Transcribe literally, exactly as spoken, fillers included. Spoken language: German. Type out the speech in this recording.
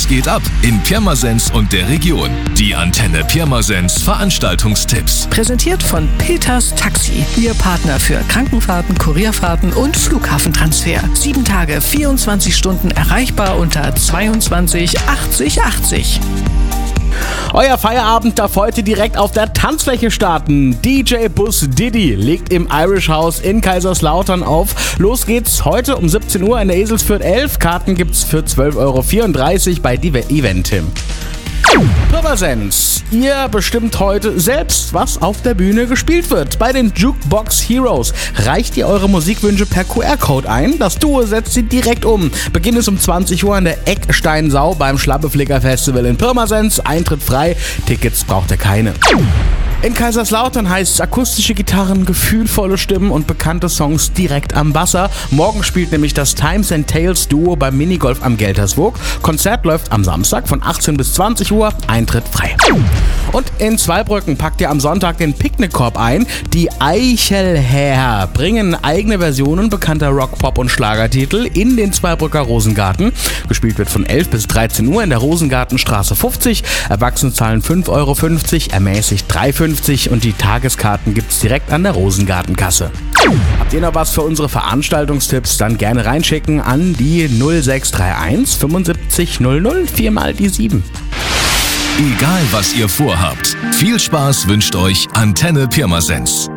Was geht ab in Pirmasens und der Region? Die Antenne Pirmasens Veranstaltungstipps. Präsentiert von Peters Taxi. Ihr Partner für Krankenfahrten, Kurierfahrten und Flughafentransfer. Sieben Tage, vierundzwanzig Stunden erreichbar unter zweiundzwanzig achtzig achtzig. Euer Feierabend darf heute direkt auf der Tanzfläche starten. D J Bus Diddy legt im Irish House in Kaiserslautern auf. Los geht's heute um siebzehn Uhr in der Eselsfurt elf. Karten gibt's für zwölf Euro vierunddreißig bei Dive Eventim. Pirmasens, ihr bestimmt heute selbst, was auf der Bühne gespielt wird. Bei den Jukebox Heroes reicht ihr eure Musikwünsche per Q R-Code ein. Das Duo setzt sie direkt um. Beginn ist um zwanzig Uhr an der Ecksteinsau beim Schlappeflicker Festival in Pirmasens. Eintritt frei, Tickets braucht ihr keine. In Kaiserslautern heißt es akustische Gitarren, gefühlvolle Stimmen und bekannte Songs direkt am Wasser. Morgen spielt nämlich das Times and Tales Duo beim Minigolf am Gelterswoog. Konzert läuft am Samstag von achtzehn bis zwanzig Uhr, Eintritt frei. Und in Zweibrücken packt ihr am Sonntag den Picknickkorb ein. Die Eichelhäher bringen eigene Versionen bekannter Rock-, Pop- und Schlagertitel in den Zweibrücker Rosengarten. Gespielt wird von elf bis dreizehn Uhr in der Rosengartenstraße fünfzig. Erwachsene zahlen fünf Euro fünfzig, ermäßigt drei Euro fünfzig und die Tageskarten gibt's direkt an der Rosengartenkasse. Habt ihr noch was für unsere Veranstaltungstipps? Dann gerne reinschicken an die null sechs drei eins fünfundsiebzig null null vier mal die sieben. Egal was ihr vorhabt, viel Spaß wünscht euch Antenne Pirmasens.